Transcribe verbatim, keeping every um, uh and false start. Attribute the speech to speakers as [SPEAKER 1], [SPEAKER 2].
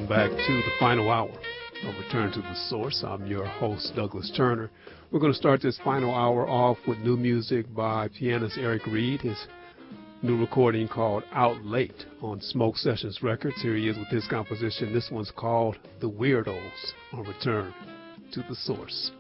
[SPEAKER 1] welcome back to the final hour of Return to the Source. I'm your host, Douglas Turner. We're going to start this final hour off with new music by pianist Eric Reed, his new recording called Out Late on Smoke Sessions Records. Here he is with his composition. This one's called The Weirdos on Return to the Source.